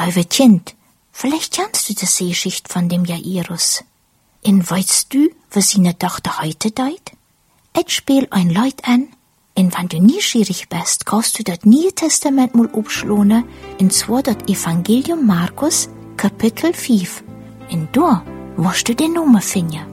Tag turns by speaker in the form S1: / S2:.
S1: Liebe Kind, vielleicht kennst du die Geschichte von dem Jairus. Und weißt du, was seine Tochter heute deut? Ich spiel ein Lied an, und wenn du neugierig bist, kannst du das Neue Testament mal abschlagen, und zwar das Evangelium Markus, Kapitel 5. Und da wirst du den Namen finden.